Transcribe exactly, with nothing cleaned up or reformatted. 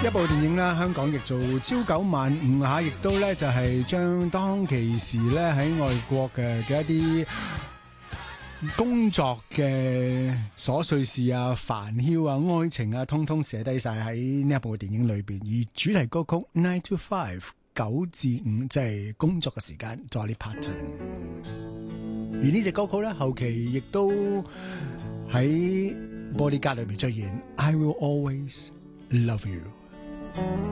一部電影啦，香港譯做朝九晚五下，亦都咧就係將當其時咧喺外國嘅嘅一啲工作嘅瑣碎事啊、煩囂啊、愛情啊，通通寫低晒喺呢一部電影裏邊。而主題歌曲 Nine to Five 九至五，即係工作嘅時間 ，Dolly Parton。而呢隻歌曲咧後期亦都喺 Bodyguard 裏邊出現 ，I Will Always Love You。